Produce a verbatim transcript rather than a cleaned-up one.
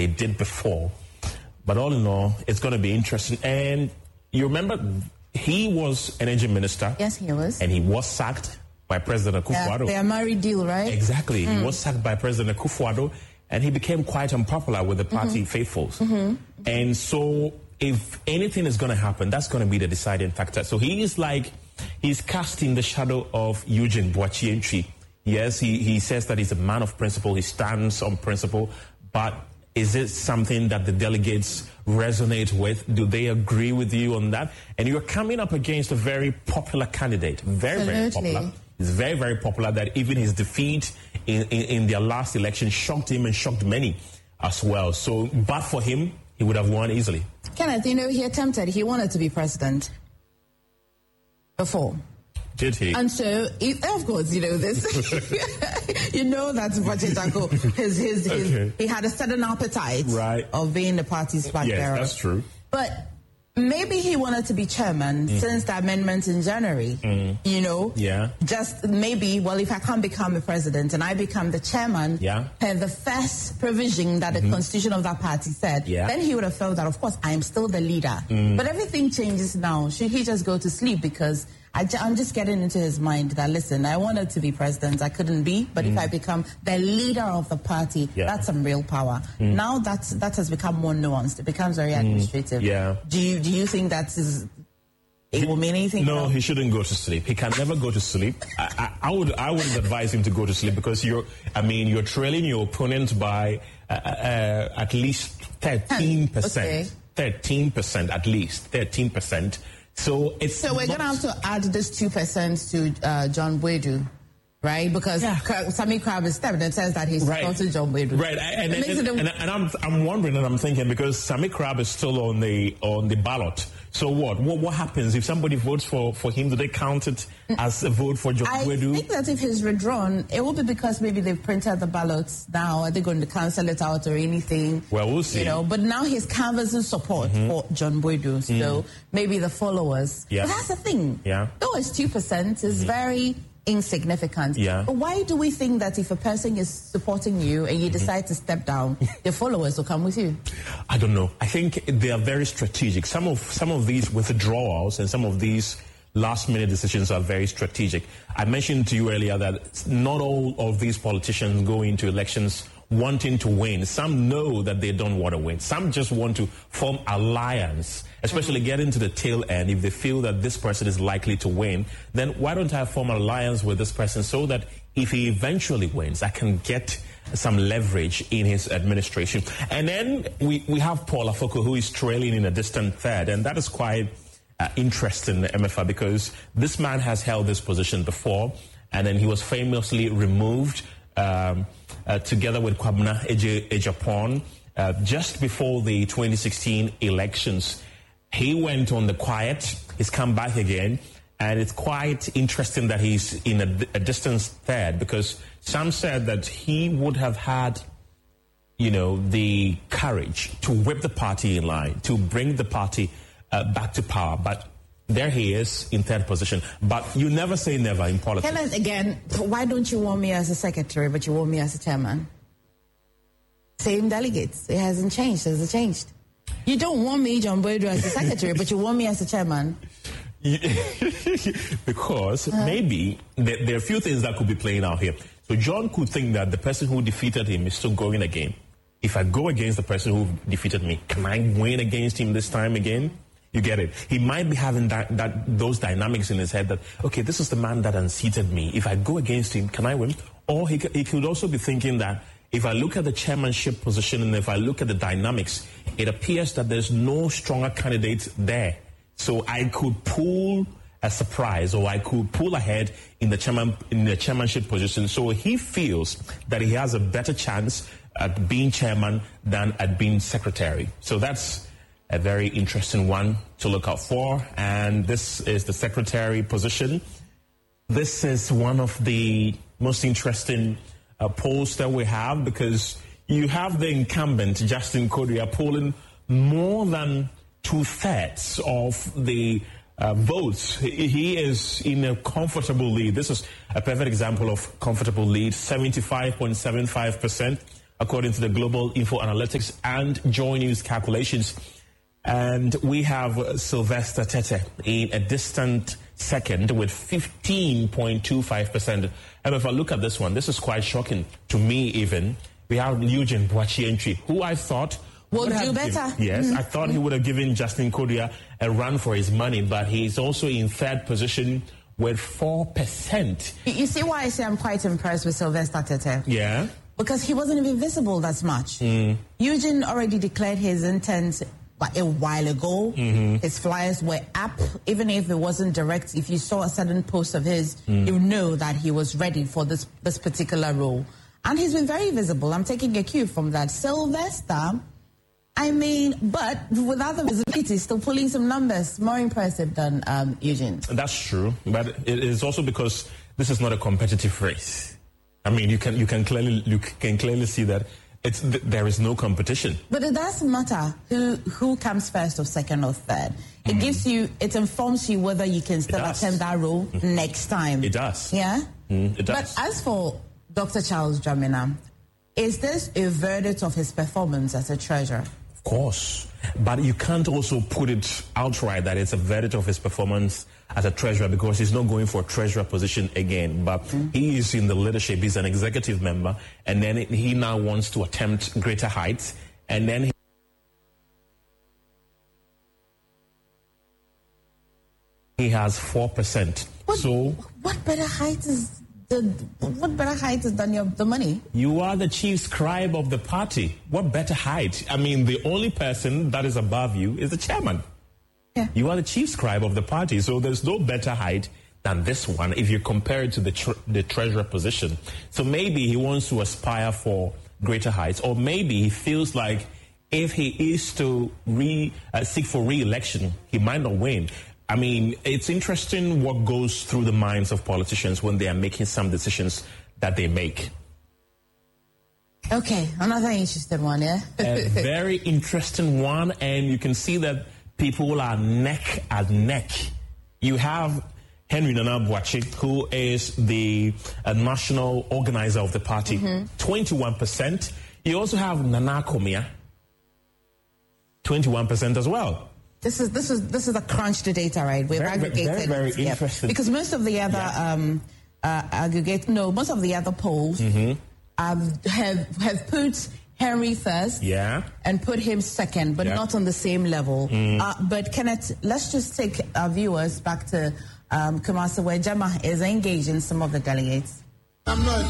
they did before. But all in all, it's going to be interesting. And you remember, he was energy minister. Yes, he was. And he was sacked by President Akufo-Addo. Yeah, they are married deal, right? Exactly. Mm. He was sacked by President Akufo-Addo, and he became quite unpopular with the party mm-hmm. faithfuls. Mm-hmm. And so if anything is going to happen, that's going to be the deciding factor. So he is like, he's cast in the shadow of Eugene Boakye-Ntwi. Yes, he, he says that he's a man of principle, he stands on principle, but is it something that the delegates resonate with? Do they agree with you on that? And you're coming up against a very popular candidate, very, Absolutely. very popular. He's very, very popular, that even his defeat in, in, in their last election shocked him and shocked many as well. So, but for him, he would have won easily. Kenneth, you know, he attempted, he wanted to be president before. Did he? And so, if, of course, you know this. You know that Boakye-Tako, his, his, his, okay. he had a sudden appetite right. of being the party's flag yes, bearer. That's true. But maybe he wanted to be chairman mm. since the amendment in January. Mm. You know? Yeah. Just maybe, well, if I can't become a president and I become the chairman, yeah. and the first provision that the mm-hmm. constitution of that party said, yeah. then he would have felt that, of course, I am still the leader. Mm. But everything changes now. Should he just go to sleep? Because I, I'm just getting into his mind that, listen, I wanted to be president. I couldn't be. But mm. if I become the leader of the party, yeah. that's some real power. Mm. Now that's, that has become more nuanced. It becomes very administrative. Mm. Yeah. Do you, do you think that is, it will mean anything? No, now? He shouldn't go to sleep. He can never go to sleep. I, I, I would I wouldn't advise him to go to sleep, because you're, I mean, you're trailing your opponent by uh, uh, at least thirteen percent. Okay. thirteen percent at least. thirteen percent. So it's so we're going to have to add this two percent to uh, John Boadu, right? Because yeah. Sammy Crab is stepped and says that he's right. supporting John Boadu. Right, and, and, and, and, and I'm I'm wondering and I'm thinking, because Sammy Crab is still on the on the ballot. So what? What what happens if somebody votes for, for him? Do they count it as a vote for John I Boadu? I think that if he's withdrawn, it will be because maybe they've printed the ballots now. Are they going to cancel it out or anything? Well, we'll see. You know, but now he's canvassing support mm-hmm. for John Boadu. So mm. maybe the followers. Yeah. But that's the thing. Yeah. Though it's two percent, it's mm-hmm. very insignificant. Yeah. But why do we think that if a person is supporting you and you mm-hmm. decide to step down, the followers will come with you? I don't know. I think they are very strategic. Some of some of these withdrawals and some of these last-minute decisions are very strategic. I mentioned to you earlier that not all of these politicians go into elections wanting to win. Some know that they don't want to win. Some just want to form alliance, especially mm-hmm. get into the tail end. If they feel that this person is likely to win, then why don't I form an alliance with this person so that if he eventually wins, I can get some leverage in his administration. And then we, we have Paul Afoko, who is trailing in a distant third, and that is quite uh, interesting, M F A, because this man has held this position before, and then he was famously removed um, uh, together with Kwabena Ejapon uh, just before the twenty sixteen elections. He went on the quiet. He's come back again. And it's quite interesting that he's in a, a distant third, because some said that he would have had, you know, the courage to whip the party in line, to bring the party uh, back to power. But there he is in third position. But you never say never in politics. Kenneth, again, why don't you want me as a secretary, but you want me as a chairman? Same delegates. It hasn't changed. Has it changed? You don't want me, John Boadu, as a secretary, but you want me as a chairman? Because uh-huh. maybe there, there are a few things that could be playing out here. So John could think that the person who defeated him is still going again. If I go against the person who defeated me, can I win against him this time again? You get it? He might be having that, that those dynamics in his head that, okay, this is the man that unseated me. If I go against him, can I win? Or he, he could also be thinking that if I look at the chairmanship position and if I look at the dynamics, it appears that there's no stronger candidate there. So I could pull a surprise, or I could pull ahead in the chairman in the chairmanship position. So he feels that he has a better chance at being chairman than at being secretary. So that's a very interesting one to look out for. And this is the secretary position. This is one of the most interesting uh, polls that we have, because you have the incumbent, Justin Kodua, polling more than two-thirds of the uh, votes. He, he is in a comfortable lead. This is a perfect example of comfortable lead, seventy-five point seven five percent according to the Global Info Analytics and Joy News calculations. And we have Sylvester Tete in a distant second with fifteen point two five percent. And if I look at this one, this is quite shocking to me even. We have Eugene Boakye-Antwi, who I thought would would do have better. Given, yes, mm-hmm. I thought he would have given Justin Kodua a run for his money, but he's also in third position with four percent. You see why I say I'm quite impressed with Sylvester Tete? Yeah. Because he wasn't even visible that much. Mm. Eugene already declared his intent a while ago. Mm-hmm. His flyers were up. Even if it wasn't direct, if you saw a sudden post of his, mm. you know that he was ready for this, this particular role. And he's been very visible. I'm taking a cue from that. Sylvester, I mean, but without the visibility, still pulling some numbers. More impressive than um, Eugene. That's true. But it is also because this is not a competitive race. I mean, you can you can clearly you can clearly see that it's th- there is no competition. But it doesn't matter who who comes first or second or third. It mm. gives you, it informs you whether you can still attempt that role mm. next time. It does. Yeah? Mm, it does. But as for Doctor Charles Dramina, is this a verdict of his performance as a treasurer? Of course. But you can't also put it outright that it's a verdict of his performance as a treasurer, because he's not going for a treasurer position again. But mm-hmm. he is in the leadership. He's an executive member. And then he now wants to attempt greater heights. And then he He has four percent. What, so what better height is the, what better height is than your, the money? You are the chief scribe of the party. What better height? I mean, the only person that is above you is the chairman. Yeah. You are the chief scribe of the party, so there's no better height than this one if you compare it to the tre- the treasurer position. So maybe he wants to aspire for greater heights, or maybe he feels like if he is to re uh, seek for re-election, he might not win. I mean, it's interesting what goes through the minds of politicians when they are making some decisions that they make. Okay, another interesting one, yeah? A very interesting one, and you can see that people are neck and neck. You have Henry Nana Boakye, who is the uh, national organizer of the party, mm-hmm. twenty-one percent. You also have Nana Komia, twenty-one percent as well. This is this is this is the crunch the data, right? We've very, aggregated very, very interesting. Because most of the other yeah. um, uh, aggregate no, most of the other polls mm-hmm. um, have have put Henry first, yeah, and put him second, but yeah. not on the same level. Mm. Uh, but Kenneth, let's just take our viewers back to um, Kumasi, where Jama is engaged in some of the delegates. I'm not